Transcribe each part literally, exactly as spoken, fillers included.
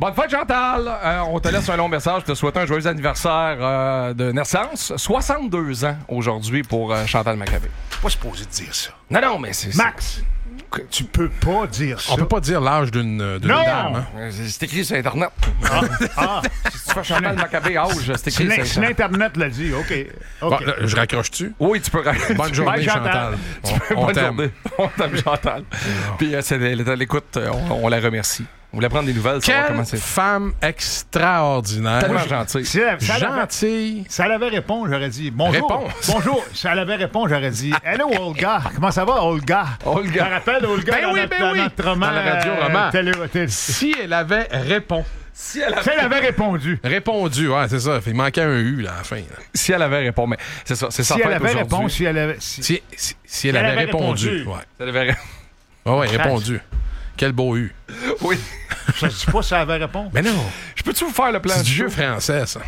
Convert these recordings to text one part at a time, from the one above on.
Bonne fête, Chantal! Euh, on te laisse un long message. Je te souhaite un joyeux anniversaire euh, de naissance. soixante-deux ans aujourd'hui pour euh, Chantal Maccabé. Pas supposé te dire ça. Non, non, mais c'est... Max, c'est... tu peux pas dire ça. On peut pas dire l'âge d'une, d'une non! dame. Hein? C'est écrit sur Internet. Ah, ah. Si tu fais Chantal Maccabé âge, c'est écrit Si, sur si Internet. l'Internet l'a dit, OK. Bon, OK. là, je raccroche-tu? Oui, tu peux... Bonne journée, Bye, Chantal. Chantal. On, on Bonne t'aime. journée. On t'aime, Chantal. Puis, euh, c'est, elle est à l'écoute. euh, On, on la remercie. On voulait prendre des nouvelles, savoir Quelle comment c'est. femme extraordinaire. Tellement gentille. Si elle, si elle avait, Gentille. si elle avait répondu, j'aurais dit bonjour. Réponds. Bonjour. Si elle avait répondu, j'aurais dit hello, Olga. Comment ça va, Olga? Olga. Tu te rappelles, Olga, Ben dans oui, notre, ben oui. dans notre roman, Dans la radio euh, roman. télé- télé- Si elle avait répondu. Si elle avait, Si elle avait répondu. Répondu, ouais, c'est ça. Il manquait un U là, à la fin. là. si elle avait répondu, mais c'est ça, c'est Si sa elle fête avait aujourd'hui. répondu, si elle avait. Si, Si, si, si elle, avait, avait répondu. répondu. Ouais, Si elle avait ré- ouais, ouais, répondu. Quel beau U. Oui. je ne dis pas si elle avait répondu. Mais non, Je peux-tu vous faire le plan c'est du du jeu show? français, ça.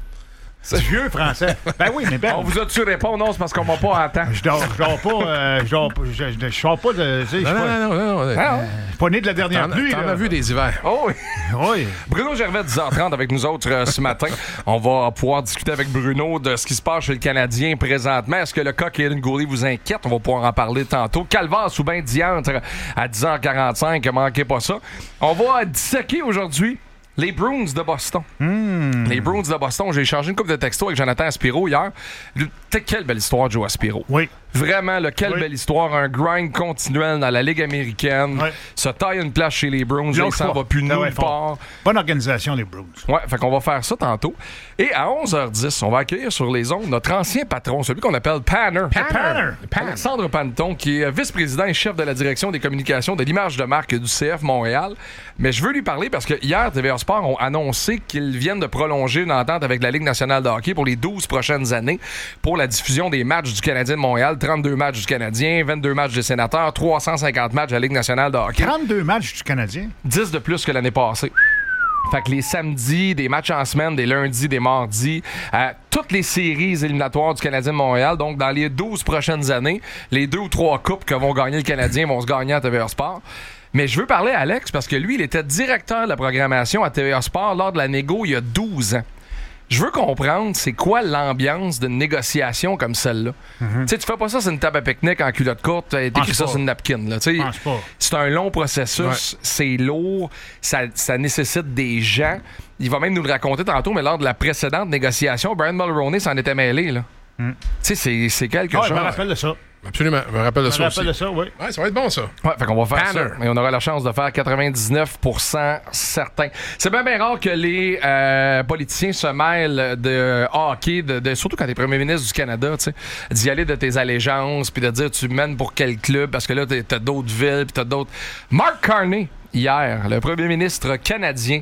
C'est vieux français. Ben oui, mais ben. On vous a-tu répondu? Non, c'est parce qu'on m'a pas à temps. Je dors, je dors pas. euh, je dors pas. Je, je, je sors pas de. Tu sais, je suis Non, pas, non, non, non. non. Ah, je suis pas né de la dernière T'en, pluie. t'en là. as vu des hivers. oh oui. Oui. Bruno Gervais, dix heures trente avec nous autres euh, ce matin. On va pouvoir discuter avec Bruno de ce qui se passe chez le Canadien présentement. Est-ce que le cas Kaden Gooley vous inquiète? On va pouvoir en parler tantôt. Calvaire sous bain diantre à dix heures quarante-cinq. Manquez pas ça. On va disséquer aujourd'hui les Bruins de Boston. Hmm. Les Bruins de Boston. J'ai échangé une couple de textos avec Jonathan Aspiro hier. Le- Quelle belle histoire de Joe Aspiro. Oui. Vraiment, là, quelle Oui. belle histoire. Un grind continuel dans la Ligue américaine. Oui. Se taille une place chez les Bruins. Là, Lâche il s'en pas. va plus Ah ouais, nulle fort. part. Bonne organisation, les Bruins. Ouais, fait qu'on va faire ça tantôt. Et à onze heures dix, on va accueillir sur les ondes notre ancien patron, celui qu'on appelle Panner. Panner. Alexandre Panton, qui est vice-président et chef de la direction des communications de l'image de marque du C F Montréal. Mais je veux lui parler parce que hier, T V A Sport ont annoncé qu'ils viennent de prolonger une entente avec la Ligue nationale de hockey pour les douze prochaines années pour la diffusion des matchs du Canadien de Montréal, trente-deux matchs du Canadien, vingt-deux matchs des Sénateurs, trois cent cinquante matchs de la Ligue nationale de hockey. trente-deux matchs du Canadien. dix de plus que l'année passée. Fait que les samedis, des matchs en semaine, des lundis, des mardis, euh, toutes les séries éliminatoires du Canadien de Montréal. Donc, dans les douze prochaines années, les deux ou trois coupes que vont gagner le Canadien vont se gagner à T V A Sport. Mais je veux parler à Alex parce que lui, il était directeur de la programmation à T V A Sport lors de la négo il y a douze ans. Je veux comprendre, c'est quoi l'ambiance d'une négociation comme celle-là? Tu sais, tu fais pas ça sur une table à pique-nique en culotte courte, t'écris Pense ça pas. sur une napkin. Là. Tu sais, Pense pas. c'est un long processus, c'est lourd, ça, ça nécessite des gens. Il va même nous le raconter tantôt, mais lors de la précédente négociation, Brian Mulroney s'en était mêlé. Là. Tu sais, c'est, c'est quelque Ah, je chose. me rappelle de ça. Absolument. Je me rappelle de Je ça me aussi. rappelle de ça, oui. Ouais, ça va être bon, ça. Ouais, fait qu'on va faire Panner. ça. Et on aura la chance de faire quatre-vingt-dix-neuf pour cent certain. C'est bien, bien rare que les euh, politiciens se mêlent de hockey, de, de- surtout quand t'es premier ministre du Canada, tu sais, d'y aller de tes allégeances, puis de dire tu mènes pour quel club, parce que là, t'es- t'as d'autres villes, puis t'as d'autres... Mark Carney, hier, le premier ministre canadien,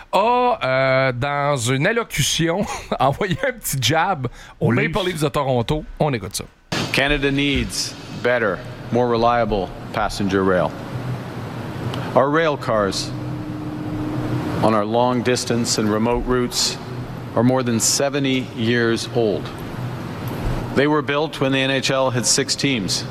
a, euh, dans une allocution, envoyé un petit jab aux Leafs. Maple Leafs de Toronto. On écoute ça. Canada needs better, more reliable passenger rail. Our rail cars on our long distance and remote routes are more than seventy years old. They were built when the N H L had six teams.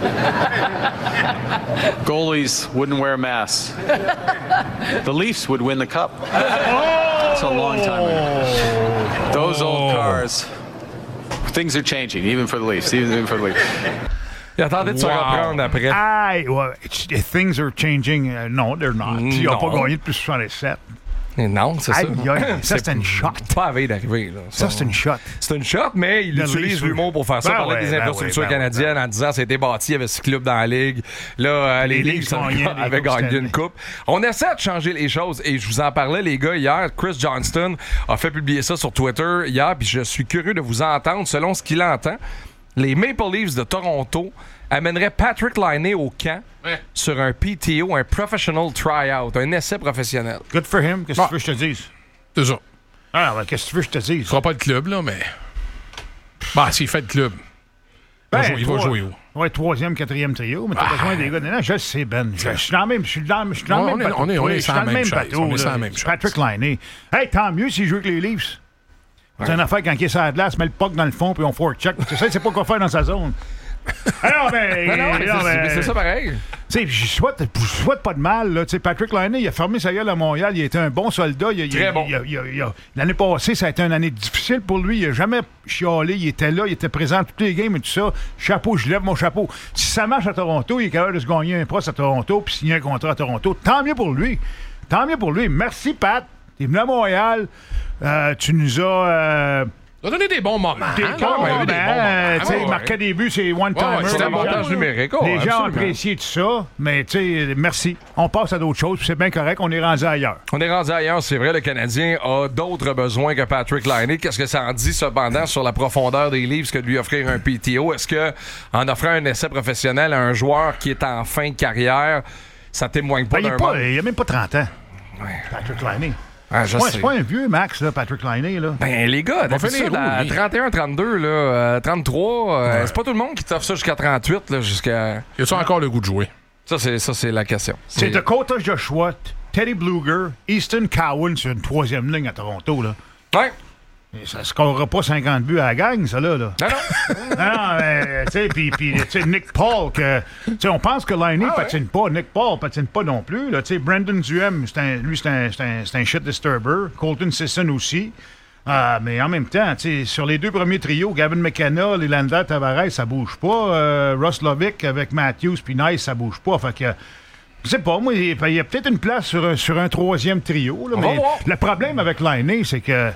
Goalies wouldn't wear masks. The Leafs would win the cup. That's a long time ago. Those old cars. Things are changing, even for the Leafs. Even for the Leafs. Il attendait de se Wow. reprendre après. Aïe, ouais, it's- things are changing. Euh, non, they're not. Ils n'ont Non. pas gagné depuis soixante-dix-sept. Mais non, c'est Aïe, ça. aïe, ça, c'était une shot. Pas à veille d'arriver. Là. Ça, c'est une shot. C'est une shot, mais il Le utilise Leafs, l'humour pour faire ça. Ben Il parlait ouais, des ben infrastructures ouais, ben canadiennes en disant que ça a été bâti, il y avait six clubs dans la ligue. Là, euh, les, Les Leafs Leafs gagnaient des avaient coupes gagné Stanley. une coupe. On essaie de changer les choses et je vous en parlais, les gars, hier. Chris Johnston a fait publier ça sur Twitter hier, puis je suis curieux de vous entendre. Selon ce qu'il entend, les Maple Leafs de Toronto amèneraient Patrick Laine au camp Ouais. sur un P T O, un Professional Tryout, un essai professionnel. Good for him. Qu'est-ce que tu veux que je te dise? C'est ça. Ah, ben, qu'est-ce que tu veux que je te dise? Il fera pas de club, là, mais. Bah, s'il fait de club. Il va Ben, jouer- il va toi- jouer où? Ouais, troisième, quatrième trio, mais t'as Ah. besoin des gars. Non, je sais, Ben. Je, je suis dans le même, je suis dans, je suis dans On le même est- bateau. on est- on Oui, est je suis sur dans la le même même chaise. bateau. On est sur là. la même chaise. Patrick Laine. Hey, tant mieux s'il joue avec les Leafs. C'est une affaire quand il est sur la glace, met le puck dans le fond puis on forecheck. Tu sais, c'est pas quoi faire dans sa zone. Ah non, mais. Non, non, mais non, c'est, mais- mais c'est ça pareil. sais, je souhaite, je souhaite pas de mal. Là. Patrick Laine, il a fermé sa gueule à Montréal. Il a été un bon soldat. Il, Très il, bon. Il, il, il, l'année passée, ça a été une année difficile pour lui. Il n'a jamais chialé. Il était là. Il était présent à toutes les games et tout ça. Chapeau, je lève mon chapeau. Si ça marche à Toronto, il est capable de se gagner un poste à Toronto puis signer un contrat à Toronto. Tant mieux pour lui. Tant mieux pour lui. Merci, Pat. T'es venu à Montréal. Euh, tu nous as... Euh, Ça a donné des bons moments. Des hein? bons Ouais, moments. des bons moments. Euh, tu sais, Ouais, il ouais. marquait des buts, c'est one-timer. Ouais, ouais, C'est Ouais, l'avantage ouais. numérique. Oh, Les gens ont absolument. apprécié tout ça, mais tu sais, merci. On passe à d'autres choses, puis c'est bien correct, on est rendu ailleurs. On est rendu ailleurs, c'est vrai, le Canadien a d'autres besoins que Patrick Laine. Qu'est-ce que ça en dit, cependant, sur la profondeur des livres que de lui offrir un P T O? Est-ce que, en offrant un essai professionnel à un joueur qui est en fin de carrière, ça témoigne pas Ben, il d'un est pas- manque? il a même pas trente ans, Ouais. Patrick Laine. Ah, je Ouais, sais. c'est pas un vieux Max, là, Patrick Laine. Là. Ben, les gars, va d'habitude, finir où, à lui? trente et un, trente-deux, là, euh, trente-trois, euh, c'est pas tout le monde qui t'offre ça jusqu'à trente-huit, là, jusqu'à... Y a-tu encore le goût de jouer? Ça, c'est, ça, c'est la question. C'est Dakota Joshua, Teddy Bluger, Easton Cowan sur une troisième ligne à Toronto. Là. Ouais. Et ça ne scorera pas cinquante buts à la gang, ça, là. là. Non, non. Non, non, mais, tu sais, puis, puis, tu sais, Nick Paul, que, tu sais, on pense que Laine Ah, patine pas. Nick Paul patine pas non plus, là. Tu sais, Brandon Duhem, c'est un, lui, c'est un, c'est un, c'est un shit disturber. Colton Sisson aussi. Euh, mais en même temps, tu sais, sur les deux premiers trios, Gavin McKenna, Leander Tavares, ça bouge pas. Euh, Ross Lovick avec Matthews puis Nice, ça bouge pas. Fait que, je sais pas, moi, il y a peut-être une place sur un, sur un troisième trio, là, On va mais voir. le problème avec Laine, c'est que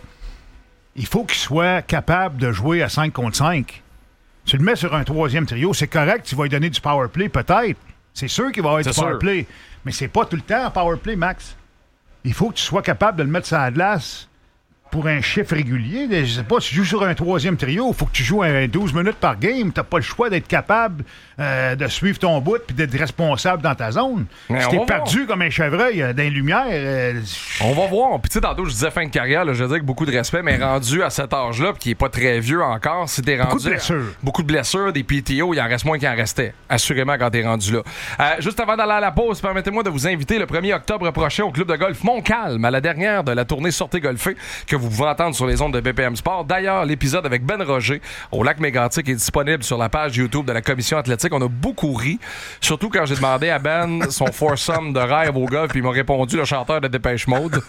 il faut qu'il soit capable de jouer à cinq contre cinq. Tu le mets sur un troisième trio, c'est correct, tu vas lui donner du power play, peut-être. C'est sûr qu'il va avoir C'est du power sûr. play. Mais c'est pas tout le temps un power play, Max. Il faut que tu sois capable de le mettre sur la glace pour un chiffre régulier. Je sais pas, si tu joues sur un troisième trio, il faut que tu joues un douze minutes par game. T'as pas le choix d'être capable euh, de suivre ton bout puis d'être responsable dans ta zone. Mais si on t'es va perdu comme un chevreuil euh, dans les lumières... euh, On va voir. Puis tu sais, tantôt, je disais fin de carrière, là, je veux dire que beaucoup de respect, mais rendu à cet âge-là, puis qui est pas très vieux encore, si t'es rendu... Beaucoup de blessures. Beaucoup de blessures, des P T O, il en reste moins qu'il en restait. Assurément, quand t'es rendu là. Euh, juste avant d'aller à la pause, permettez-moi de vous inviter le premier octobre prochain au club de golf Montcalm, à la dernière de la tournée Sortez golfer, que vous pouvez entendre sur les ondes de B P M Sport. D'ailleurs, l'épisode avec Ben Roger au lac Mégantic est disponible sur la page YouTube de la Commission athlétique. On a beaucoup ri, surtout quand j'ai demandé à Ben son foursome de rêve au golf, puis il m'a répondu le chanteur de Dépêche Mode.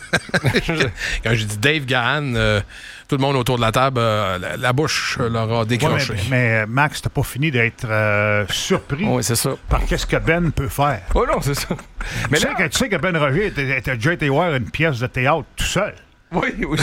Quand j'ai dit Dave Gahan, euh, tout le monde autour de la table, euh, la, la bouche euh, leur a ouais, décroché. mais, mais, euh, Max, t'as pas fini d'être euh, surpris Oui, c'est ça. par qu'est-ce que Ben peut faire. Oh non, c'est ça. Mais Tu sais, là, que, tu sais que Ben Roger était, était déjà été voir une pièce de théâtre tout seul. oui, oui.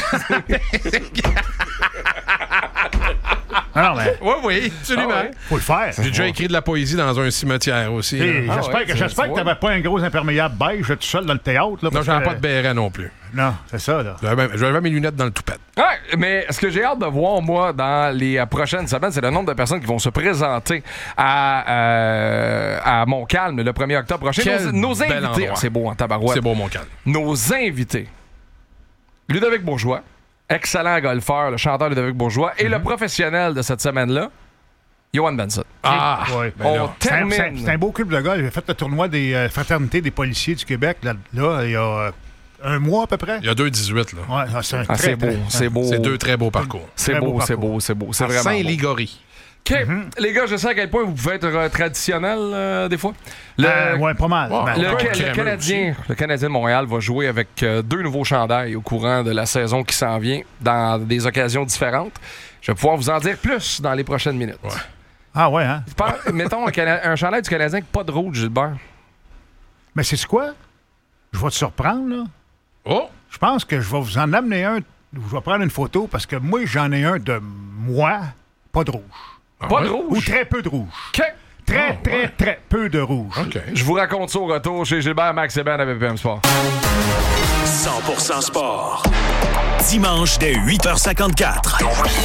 Ah non, mais Oui, oui, absolument. Ah ouais. faut le faire. J'ai déjà écrit de la poésie dans un cimetière aussi. Et là. Ah j'espère ouais, que, c'est- j'espère tu que vois. t'avais pas un gros imperméable beige là, tout seul dans le théâtre. Là, Non, parce j'avais que- pas de béret non plus. Non, c'est ça, là. J'avais même- j'avais mes lunettes dans le toupette. Ouais, mais ce que j'ai hâte de voir, moi, dans les euh, prochaines semaines, c'est le nombre de personnes qui vont se présenter à, euh, à Montcalm le premier octobre prochain. Quel nos, nos bel invités, endroit. c'est beau en tabarouette. C'est beau, mon calme. Nos invités, Ludovic Bourgeois, excellent golfeur, le chanteur Ludovic Bourgeois, et le professionnel de cette semaine-là, Johan Benson. Ah! Ouais. ben On là. C'est un, termine. c'est un- c'est un beau club de gars. J'ai fait le tournoi des euh, fraternités des policiers du Québec, là, là il y a euh, un mois à peu près. Il y a deux dix-huit, là. Ouais, ah, c'est un Ah, très, c'est beau, très- c'est beau. C'est deux très beaux parcours. C'est très beau beau, c'est parcours. beau, c'est beau. C'est À vraiment beau. Saint-Ligory. OK. Les gars, je sais à quel point vous pouvez être euh, traditionnel euh, des fois. Le, Euh, ouais, pas mal. Ouais, Ben, le, ouais, Ca- ouais, le ouais, Canadien, le Canadien de Montréal va jouer avec euh, deux nouveaux chandails au courant de la saison qui s'en vient dans des occasions différentes. Je vais pouvoir vous en dire plus dans les prochaines minutes. Ouais. Ah ouais, hein? Par- mettons un, Cana- un chandail du Canadien avec pas de rouge, Gilbert. Mais c'est quoi? Je vais te surprendre, là. Oh! Je pense que je vais vous en amener un. Je vais prendre une photo parce que moi, j'en ai un de moi, pas de rouge. Ah Pas ouais? de Ou rouge. très peu de rouge. OK. Très, Ah, très, ouais. très peu de rouge. OK. Je vous raconte ça au retour chez Gilbert, Max et Ben à B P M Sport. cent pour cent sport. Dimanche dès huit heures cinquante-quatre.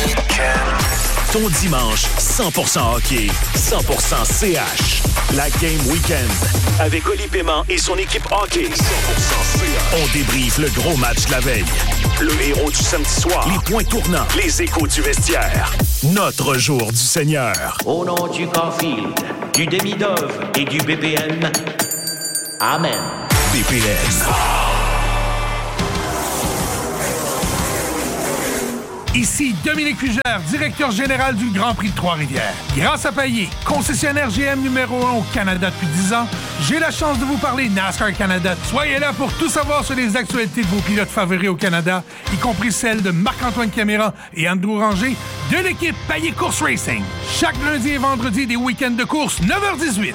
Ton dimanche, cent pour cent hockey, cent pour cent C H. La Game Weekend. Avec Oli Paiement et son équipe hockey. cent pour cent C H. On débriefe le gros match de la veille. Le héros du samedi soir. Les points tournants. Les échos du vestiaire. Notre jour du Seigneur. Au nom du Caulfield, du demi-dove et du B P M, Amen. B P M. Ici Dominique Hugère, directeur général du Grand Prix de Trois-Rivières. Grâce à Payet, concessionnaire G M numéro un au Canada depuis dix ans, j'ai la chance de vous parler NASCAR Canada. Soyez là pour tout savoir sur les actualités de vos pilotes favoris au Canada, y compris celles de Marc-Antoine Caméra et Andrew Ranger de l'équipe Payet Course Racing. Chaque lundi et vendredi des week-ends de course, neuf heures dix-huit.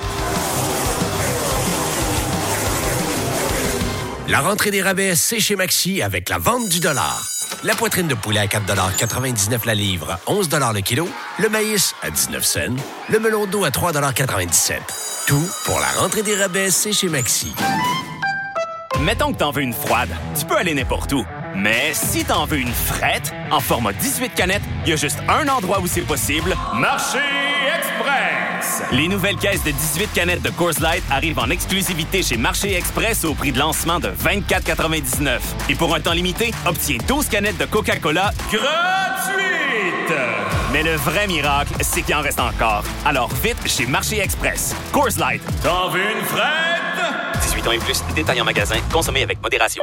La rentrée des rabais, c'est chez Maxi avec la vente du dollar. La poitrine de poulet à quatre dollars quatre-vingt-dix-neuf la livre, onze dollars le kilo. Le maïs à dix-neuf cents. Le melon d'eau à trois dollars quatre-vingt-dix-sept. Tout pour la rentrée des rabais, c'est chez Maxi. Mettons que t'en veux une froide. Tu peux aller n'importe où. Mais si t'en veux une frette, en format dix-huit canettes, il y a juste un endroit où c'est possible. Marché Express! Les nouvelles caisses de dix-huit canettes de Coors Light arrivent en exclusivité chez Marché Express au prix de lancement de vingt-quatre quatre-vingt-dix-neuf. Et pour un temps limité, obtiens douze canettes de Coca-Cola gratuites! Mais le vrai miracle, c'est qu'il en reste encore. Alors vite chez Marché Express. Coors Light. T'en veux une frette? dix-huit ans et plus, détail en magasin, consommez avec modération.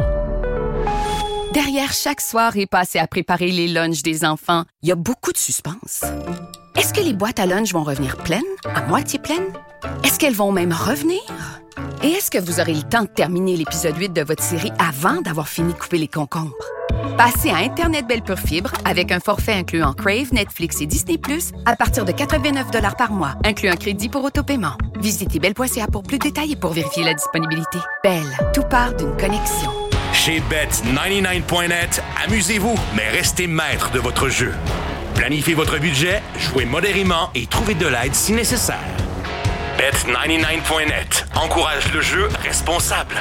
Derrière chaque soirée passée à préparer les lunchs des enfants, il y a beaucoup de suspense. Est-ce que les boîtes à lunch vont revenir pleines, à moitié pleines? Est-ce qu'elles vont même revenir? Et est-ce que vous aurez le temps de terminer l'épisode huit de votre série avant d'avoir fini de couper les concombres? Passez à Internet Belle Pure Fibre avec un forfait incluant Crave, Netflix et Disney plus, à partir de quatre-vingt-neuf dollars par mois, inclus un crédit pour autopaiement. Visitez belle point c a pour plus de détails et pour vérifier la disponibilité. Belle, tout part d'une connexion. Chez Bet quatre-vingt-dix-neuf point net, amusez-vous, mais restez maître de votre jeu. Planifiez votre budget, jouez modérément et trouvez de l'aide si nécessaire. Bet quatre-vingt-dix-neuf point net encourage le jeu responsable.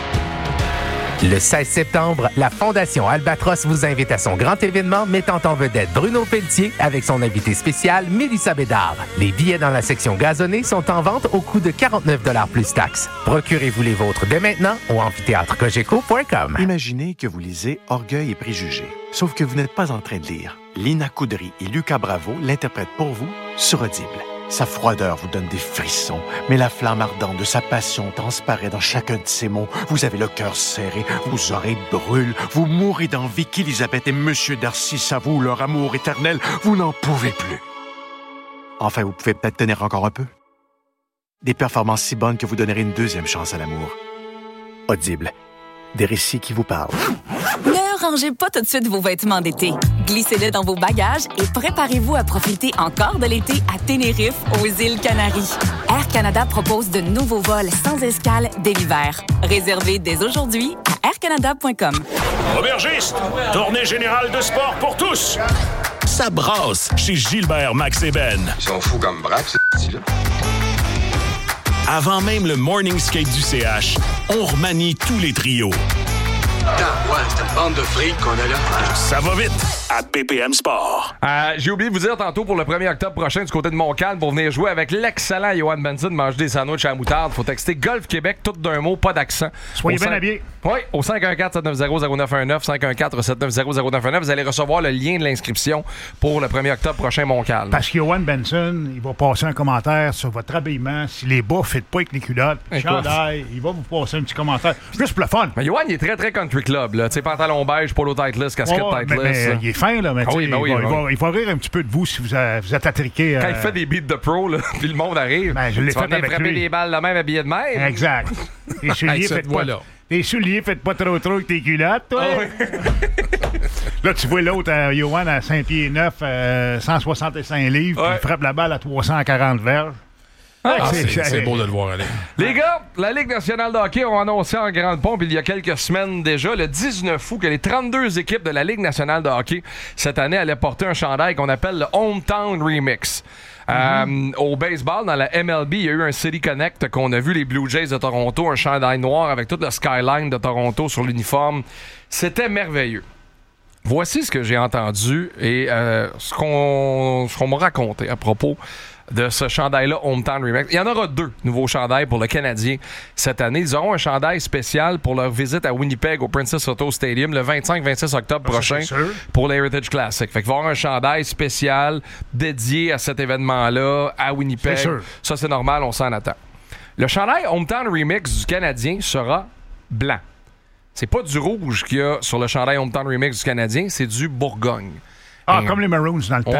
Le seize septembre, la Fondation Albatros vous invite à son grand événement mettant en vedette Bruno Pelletier avec son invité spécial Mélissa Bédard. Les billets dans la section gazonnée sont en vente au coût de quarante-neuf dollars plus taxes. Procurez-vous les vôtres dès maintenant au amphithéâtre cogeco point com. Imaginez que vous lisez Orgueil et préjugés, sauf que vous n'êtes pas en train de lire. Lina Coudry et Lucas Bravo l'interprètent pour vous sur Audible. Sa froideur vous donne des frissons, mais la flamme ardente de sa passion transparaît dans chacun de ses mots. Vous avez le cœur serré, vos oreilles brûlent, vous mourrez d'envie qu'Élisabeth et Monsieur Darcy s'avouent leur amour éternel. Vous n'en pouvez plus. Enfin, vous pouvez peut-être tenir encore un peu. Des performances si bonnes que vous donnerez une deuxième chance à l'amour. Audible. Des récits qui vous parlent. Ne rangez pas tout de suite vos vêtements d'été. Glissez-les dans vos bagages et préparez-vous à profiter encore de l'été à Tenerife, aux îles Canaries. Air Canada propose de nouveaux vols sans escale dès l'hiver. Réservez dès aujourd'hui à air canada point com. Aubergiste, tournée générale de sport pour tous. Ça brasse chez Gilbert Max et Ben. Ils sont fous comme braque, ces petits-là. Avant même le morning skate du C H, on remanie tous les trios. Putain, ouais, c'est une bande de fric qu'on a là. Ça va vite à P P M Sport. Euh, j'ai oublié de vous dire tantôt pour le premier octobre prochain du côté de Montcalm pour venir jouer avec l'excellent Johan Benson, manger des sandwichs à la moutarde. Faut texter Golf Québec, tout d'un mot, pas d'accent. Soyez bien cinq... habillés. Oui, au cinq un quatre sept neuf zéro zéro neuf un neuf, cinq un quatre sept neuf zéro zéro neuf un neuf, vous allez recevoir le lien de l'inscription pour le premier octobre prochain Montcalm. Parce que Johan Benson, il va passer un commentaire sur votre habillement. Si les bas ne fit pas avec les culottes, chandail, il va vous passer un petit commentaire. Juste pour le fun. Mais Johan, il est très, très country club. Tu sais, pantalon beige, polo titeless, casquette oh, titeless. Mais, mais il est fin, là. Mais ah oui, ben il, oui, va, ben il, oui. va, il va rire un petit peu de vous si vous, a, vous êtes attriqué. Quand euh... il fait des beats de pro, là, puis le monde arrive. Ben, je l'ai tu fait vas avec frapper lui. des balles de même, habillé de même. Exact. Les souliers, faites pas... Tes souliers, faites pas trop trop avec tes culottes, toi. Ah oui. Là, tu vois l'autre, euh, Johan, à cinq pieds neuf, euh, cent soixante-cinq livres, ouais. Puis il frappe la balle à trois cent quarante verges. Ah, ah, c'est, c'est, c'est beau de le voir aller. Les gars, la Ligue nationale de hockey ont annoncé en grande pompe il y a quelques semaines déjà, le dix-neuf août, que les trente-deux équipes de la Ligue nationale de hockey cette année allaient porter un chandail qu'on appelle le Hometown Remix. Mm-hmm. Euh, au baseball, dans la M L B, il y a eu un City Connect qu'on a vu les Blue Jays de Toronto, un chandail noir avec toute la skyline de Toronto sur l'uniforme. C'était merveilleux. Voici ce que j'ai entendu et euh, ce, qu'on, ce qu'on m'a raconté à propos de ce chandail-là, Hometown Remix. Il y en aura deux nouveaux chandails pour le Canadien cette année. Ils auront un chandail spécial pour leur visite à Winnipeg au Princess Auto Stadium le vingt-cinq vingt-six octobre ah, prochain pour l'Heritage Classic. Fait qu'il va y avoir un chandail spécial dédié à cet événement-là à Winnipeg. C'est ça, c'est normal, on s'en attend. Le chandail Hometown Remix du Canadien sera blanc. C'est pas du rouge qu'il y a sur le chandail Hometown Remix du Canadien, c'est du Bourgogne. Ah, comme les Maroons dans le temps.